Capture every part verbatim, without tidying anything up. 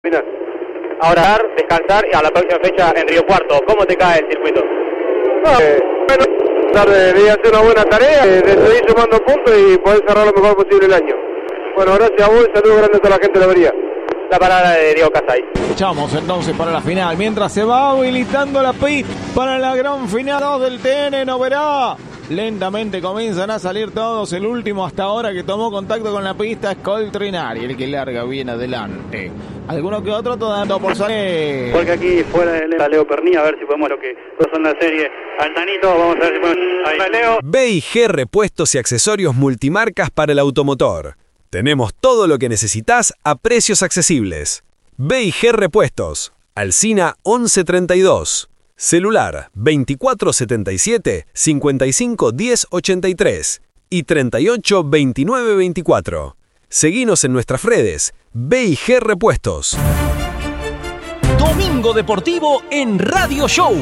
Mira, ahora descansar y a la próxima fecha en Río Cuarto. ¿Cómo te cae el circuito? No, eh, bueno, tarde de hacer una buena tarea, de, de seguir sumando puntos y poder cerrar lo mejor posible el año. Bueno, gracias a vos y saludos grandes a toda la gente de la avería. La palabra de Diego Casay. Echamos entonces para la final, mientras se va habilitando la P I para la gran final dos del T N Noverá. Lentamente comienzan a salir todos. El último hasta ahora que tomó contacto con la pista es Coltrinari, el que larga bien adelante. Alguno que otro dando por salir. Porque aquí fuera de Leo Pernía, a ver si podemos lo que son la serie Altanito. Vamos a ver si podemos. Ahí Leo. B y G Repuestos y Accesorios Multimarcas para el automotor. Tenemos todo lo que necesitas a precios accesibles. B y G Repuestos. Alsina once treinta y dos. Celular veinticuatro setenta y siete, cincuenta y cinco diez ochenta y tres y treinta y ocho veintinueve veinticuatro. Seguinos en nuestras redes B y G Repuestos. Domingo Deportivo en Radio Show.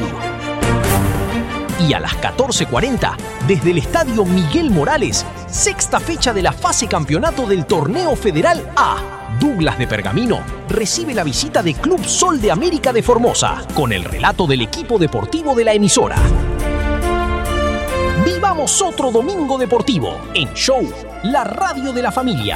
Y a las catorce cuarenta, desde el Estadio Miguel Morales, sexta fecha de la fase campeonato del Torneo Federal A. Douglas de Pergamino recibe la visita de Club Sol de América de Formosa, con el relato del equipo deportivo de la emisora. Vivamos otro Domingo Deportivo en Show, la radio de la familia.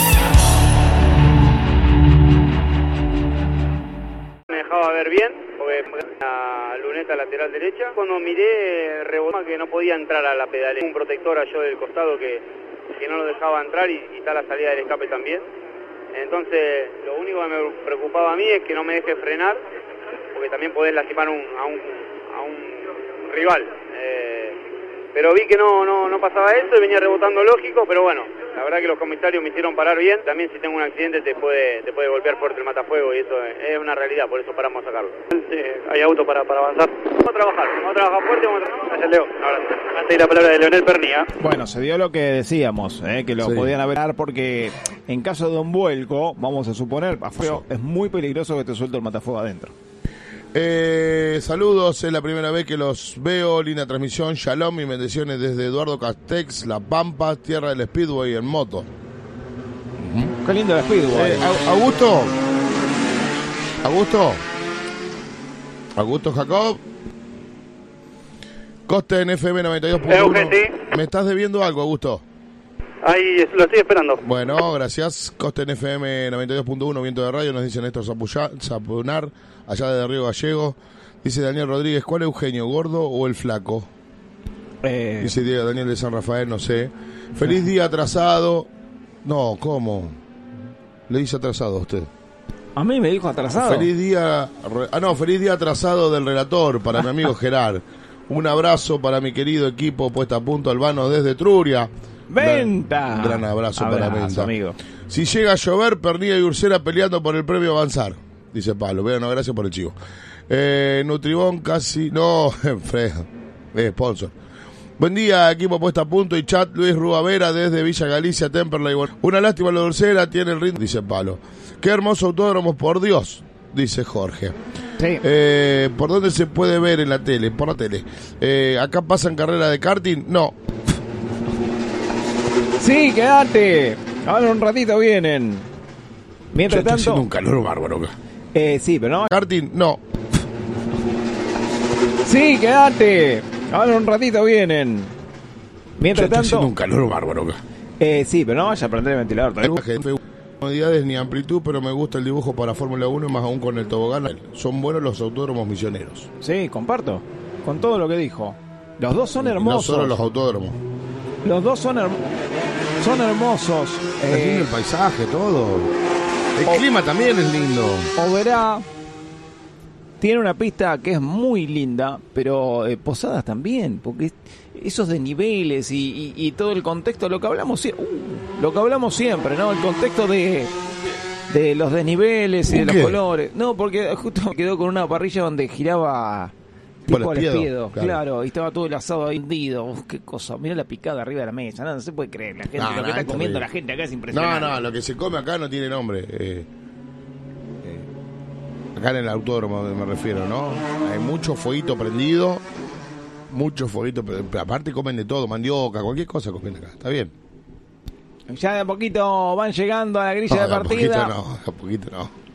Me dejaba ver bien, porque la luneta lateral derecha. Cuando miré, rebotó que no podía entrar a la pedalera. Un protector yo del costado que, que no lo dejaba entrar y, y está la salida del escape también. Entonces, lo único que me preocupaba a mí es que no me deje frenar, porque también podés lastimar un, a, un, a un rival. Eh, pero vi que no, no, no pasaba eso y venía rebotando lógico, pero bueno, la verdad que los comisarios me hicieron parar bien. También si tengo un accidente te puede, te puede golpear fuerte el matafuego y eso es, es una realidad, por eso paramos a sacarlo. Eh, hay auto para, para avanzar. Vamos a trabajar, vamos a trabajar fuerte, vamos a trabajar. Gracias, Leo. Ahora, antes de la palabra de Leonel Pernía. Bueno, se dio lo que decíamos, eh, que lo sí. podían haber porque en caso de un vuelco, vamos a suponer, afuera, es muy peligroso que te suelte el matafuego adentro. Eh, saludos, es la primera vez que los veo, linda transmisión, shalom y bendiciones desde Eduardo Castex, La Pampa, tierra del Speedway en moto. Uh-huh. Qué lindo el Speedway. Eh, Augusto, Augusto, Augusto Jacob, Costa en F M noventa y dos punto uno. ¿Me estás debiendo algo, Augusto? Ahí lo estoy esperando. Bueno, gracias. Costa en F M noventa y dos punto uno, Viento de Radio, nos dice Néstor Zapunar, allá de Río Gallego. Dice Daniel Rodríguez, ¿cuál Eugenio, gordo o el flaco? Eh... Dice Daniel de San Rafael, no sé. Feliz día atrasado. No, ¿cómo? Le dice atrasado a usted. A mí me dijo atrasado. Feliz día, ah no, feliz día atrasado del relator para mi amigo Gerard. Un abrazo para mi querido equipo puesta a punto Albano desde Truria. ¡Venta! Un gran abrazo, abrazo para Venta. Amigo. Si llega a llover, Pernilla y Ursera peleando por el premio Avanzar. Dice Pablo. Bueno, gracias por el chivo. Eh, Nutribón casi... No, Fred. Eh, sponsor. Buen día, equipo puesta a punto y chat. Luis Rubavera desde Villa Galicia, Temperley. Una lástima la Ursera, tiene el ritmo. Dice Pablo. Qué hermoso autódromo, por Dios. Dice Jorge. Sí. Eh, ¿Por dónde se puede ver en la tele? Por la tele. Eh, ¿Acá pasan carreras de karting? No. Sí, quédate. Ahora un ratito vienen. Mientras Yo, tanto. un calor bárbaro acá. Eh, sí, pero no. Karting, no. Sí, quédate. Ahora un ratito vienen. Mientras Yo, tanto. un calor bárbaro acá. Eh, sí, pero no vaya a prender el ventilador. No comodidades ni amplitud, pero me gusta el dibujo para Fórmula uno, más aún con el tobogán. Son buenos los autódromos misioneros. Sí, comparto. Con todo lo que dijo. Los dos son hermosos. No solo los autódromos. Los dos son, herm son hermosos. Es eh, lindo el paisaje, todo. El o, clima también es lindo. Oberá tiene una pista que es muy linda, pero eh, Posadas también, porque esos desniveles y, y, y todo el contexto, lo que hablamos, uh, lo que hablamos siempre, ¿no? El contexto de, de los desniveles y de los colores. No, porque justo me quedó con una parrilla donde giraba... Tipo al espiedo, claro. claro, y estaba todo el asado ahí hundido. Uf, qué cosa, mirá la picada arriba de la mesa, no, no se puede creer, la gente, no, lo no, que está comiendo terrible. La gente acá es impresionante. No, no, lo que se come acá no tiene nombre. Eh, eh, acá en el autódromo me refiero, ¿no? Hay mucho fueguito prendido, mucho fueguito, pero aparte comen de todo, mandioca, cualquier cosa comen acá, está bien. Ya de a poquito van llegando a la grilla no, de partida. De a poquito no, de a poquito no.